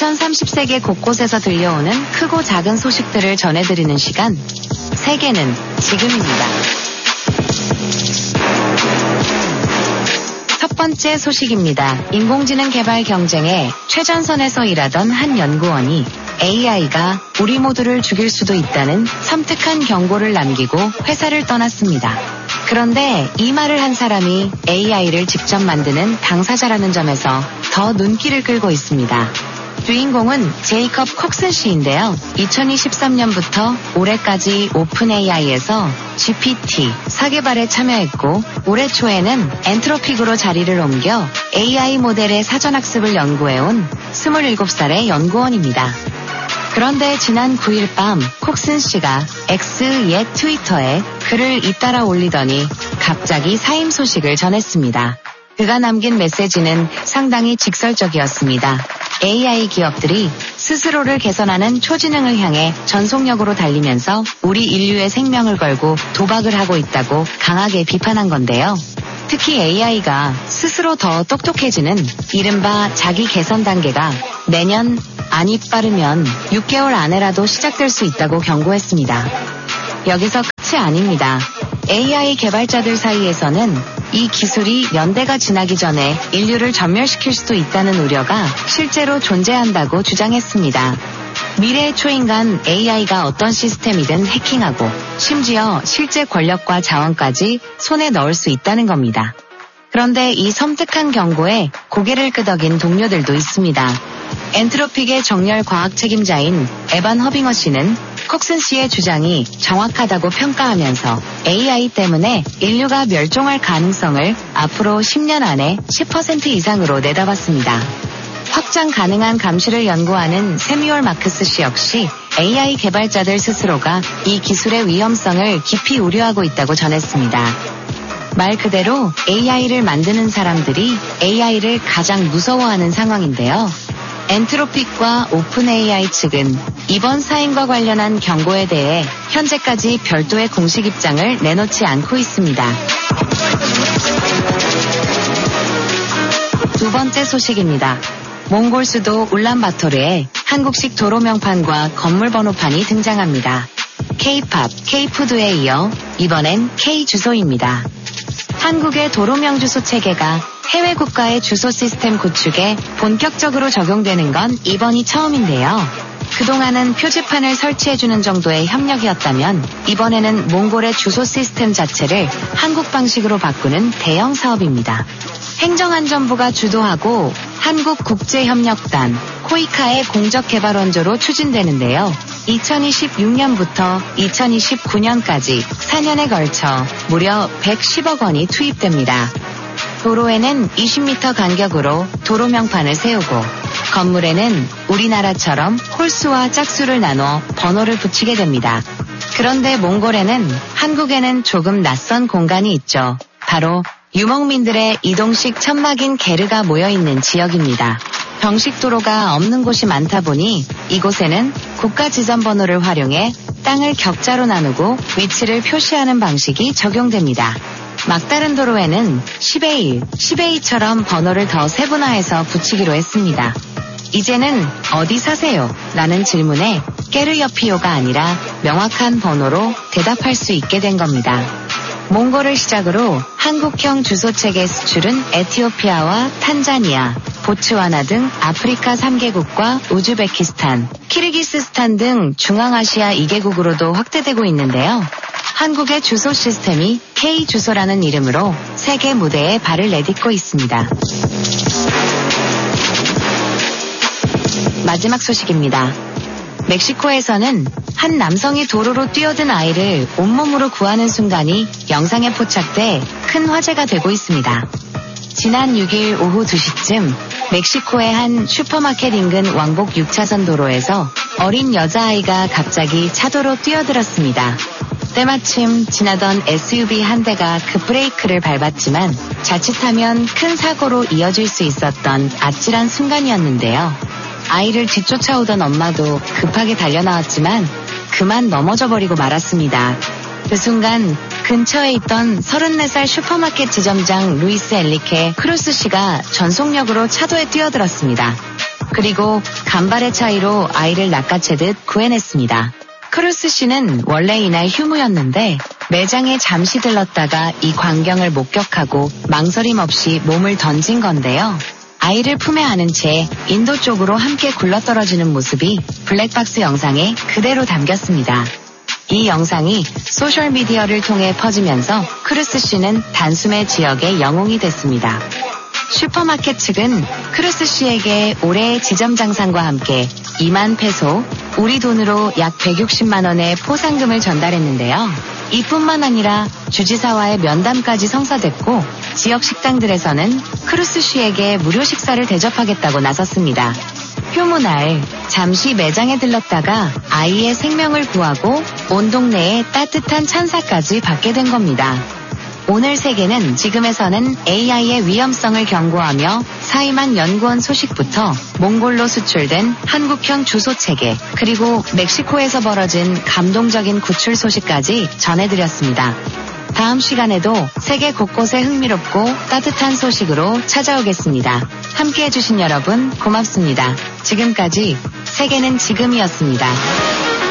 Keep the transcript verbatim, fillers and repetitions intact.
이천삼십 세계 곳곳에서 들려오는 크고 작은 소식들을 전해드리는 시간, 세계는 지금입니다. 첫 번째 소식입니다. 인공지능 개발 경쟁에 최전선에서 일하던 한 연구원이 에이아이가 우리 모두를 죽일 수도 있다는 섬뜩한 경고를 남기고 회사를 떠났습니다. 그런데 이 말을 한 사람이 에이아이를 직접 만드는 당사자라는 점에서 더 눈길을 끌고 있습니다. 주인공은 제이컵 콕슨 씨인데요. 이천이십삼 년부터 올해까지 오픈에이아이에서 지피티 사 개발에 참여했고 올해 초에는 엔트로픽으로 자리를 옮겨 에이아이 모델의 사전학습을 연구해온 스물일곱 살의 연구원입니다. 그런데 지난 구 일 밤 콕슨 씨가 X 옛 트위터에 글을 잇따라 올리더니 갑자기 사임 소식을 전했습니다. 그가 남긴 메시지는 상당히 직설적이었습니다. 에이아이 기업들이 스스로를 개선하는 초지능을 향해 전속력으로 달리면서 우리 인류의 생명을 걸고 도박을 하고 있다고 강하게 비판한 건데요. 특히 에이아이가 스스로 더 똑똑해지는 이른바 자기 개선 단계가 내년 아니 빠르면 육 개월 안에라도 시작될 수 있다고 경고했습니다. 여기서 끝이 아닙니다. 에이아이 개발자들 사이에서는 이 기술이 연대가 지나기 전에 인류를 전멸시킬 수도 있다는 우려가 실제로 존재한다고 주장했습니다. 미래의 초인간 에이아이가 어떤 시스템이든 해킹하고 심지어 실제 권력과 자원까지 손에 넣을 수 있다는 겁니다. 그런데 이 섬뜩한 경고에 고개를 끄덕인 동료들도 있습니다. 엔트로픽의 정렬 과학 책임자인 에반 허빙어 씨는 콕슨 씨의 주장이 정확하다고 평가하면서 에이아이 때문에 인류가 멸종할 가능성을 앞으로 십 년 안에 십 퍼센트 이상으로 내다봤습니다. 확장 가능한 감시를 연구하는 세뮤얼 마크스 씨 역시 에이아이 개발자들 스스로가 이 기술의 위험성을 깊이 우려하고 있다고 전했습니다. 말 그대로 에이아이를 만드는 사람들이 에이아이를 가장 무서워하는 상황인데요. 엔트로픽과 오픈에이아이 측은 이번 사임과 관련한 경고에 대해 현재까지 별도의 공식 입장을 내놓지 않고 있습니다. 두 번째 소식입니다. 몽골 수도 울란바토르에 한국식 도로 명판과 건물 번호판이 등장합니다. K-팝, K-푸드에 이어 이번엔 K-주소입니다. 한국의 도로명 주소 체계가 해외 국가의 주소 시스템 구축에 본격적으로 적용되는 건 이번이 처음인데요. 그동안은 표지판을 설치해주는 정도의 협력이었다면 이번에는 몽골의 주소 시스템 자체를 한국 방식으로 바꾸는 대형 사업입니다. 행정안전부가 주도하고 한국국제협력단, 코이카의 공적개발 원조로 추진되는데요. 이천이십육 년부터 이천이십구 년까지 사 년에 걸쳐 무려 백십억 원이 투입됩니다. 도로에는 이십 미터 간격으로 도로 명판을 세우고 건물에는 우리나라처럼 홀수와 짝수를 나눠 번호를 붙이게 됩니다. 그런데 몽골에는 한국에는 조금 낯선 공간이 있죠. 바로 유목민들의 이동식 천막인 게르가 모여있는 지역입니다. 정식 도로가 없는 곳이 많다 보니 이곳에는 국가 지점번호를 활용해 땅을 격자로 나누고 위치를 표시하는 방식이 적용됩니다. 막다른 도로에는 십의 일, 십의 이처럼 번호를 더 세분화해서 붙이기로 했습니다. 이제는 어디 사세요? 라는 질문에 깨르여피요가 아니라 명확한 번호로 대답할 수 있게 된 겁니다. 몽골을 시작으로 한국형 주소체계 수출은 에티오피아와 탄자니아, 보츠와나 등 아프리카 삼 개국과 우즈베키스탄, 키르기스스탄 등 중앙아시아 이 개국으로도 확대되고 있는데요. 한국의 주소 시스템이 K-주소라는 이름으로 세계 무대에 발을 내딛고 있습니다. 마지막 소식입니다. 멕시코에서는 한 남성이 도로로 뛰어든 아이를 온몸으로 구하는 순간이 영상에 포착돼 큰 화제가 되고 있습니다. 지난 육 일 오후 두 시쯤 멕시코의 한 슈퍼마켓 인근 왕복 육 차선 도로에서 어린 여자아이가 갑자기 차도로 뛰어들었습니다. 때마침 지나던 에스유브이 한 대가 급브레이크를 밟았지만 자칫하면 큰 사고로 이어질 수 있었던 아찔한 순간이었는데요. 아이를 뒤쫓아오던 엄마도 급하게 달려나왔지만 그만 넘어져 버리고 말았습니다. 그 순간 근처에 있던 서른네 살 슈퍼마켓 지점장 루이스 엘리케 크루스 씨가 전속력으로 차도에 뛰어들었습니다. 그리고 간발의 차이로 아이를 낚아채듯 구해냈습니다. 크루스 씨는 원래 이날 휴무였는데 매장에 잠시 들렀다가 이 광경을 목격하고 망설임 없이 몸을 던진 건데요. 아이를 품에 안은 채 인도 쪽으로 함께 굴러떨어지는 모습이 블랙박스 영상에 그대로 담겼습니다. 이 영상이 소셜미디어를 통해 퍼지면서 크루스 씨는 단숨에 지역의 영웅이 됐습니다. 슈퍼마켓 측은 크루스 씨에게 올해의 지점 장상과 함께 이만 페소, 우리 돈으로 약 백육십만 원의 포상금을 전달했는데요. 이뿐만 아니라 주지사와의 면담까지 성사됐고 지역 식당들에서는 크루스 씨에게 무료 식사를 대접하겠다고 나섰습니다. 휴무날 잠시 매장에 들렀다가 아이의 생명을 구하고 온 동네에 따뜻한 찬사까지 받게 된 겁니다. 오늘 세계는 지금에서는 에이아이의 위험성을 경고하며 사이만 연구원 소식부터 몽골로 수출된 한국형 주소 체계, 그리고 멕시코에서 벌어진 감동적인 구출 소식까지 전해드렸습니다. 다음 시간에도 세계 곳곳의 흥미롭고 따뜻한 소식으로 찾아오겠습니다. 함께 해주신 여러분 고맙습니다. 지금까지 세계는 지금이었습니다.